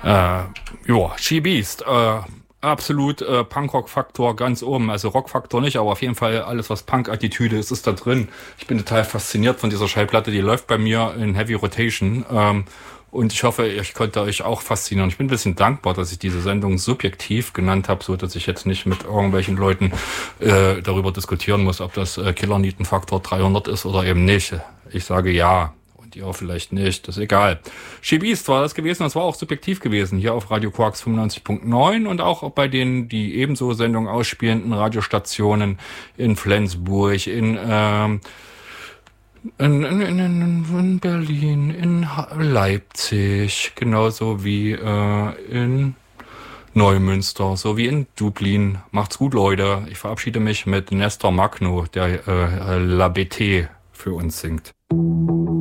She Beast, absolut Punkrock-Faktor ganz oben. Also Rock-Faktor nicht, aber auf jeden Fall alles, was Punk-Attitüde ist, ist da drin. Ich bin total fasziniert von dieser Schallplatte. Die läuft bei mir in Heavy Rotation. Und ich hoffe, ich konnte euch auch faszinieren. Ich bin ein bisschen dankbar, dass ich diese Sendung subjektiv genannt habe, so dass ich jetzt nicht mit irgendwelchen Leuten darüber diskutieren muss, ob das Killer-Nieten-Faktor 300 ist oder eben nicht. Ich sage ja. Und ihr vielleicht nicht, das ist egal. She Beast war das gewesen, das war auch subjektiv gewesen, hier auf Radio Quarks 95.9 und auch bei den, die ebenso Sendungen ausspielenden Radiostationen in Flensburg, in Berlin, in Leipzig, genauso wie in Neumünster, so wie in Dublin. Macht's gut, Leute. Ich verabschiede mich mit Nestor Magno, der La BT für uns singt.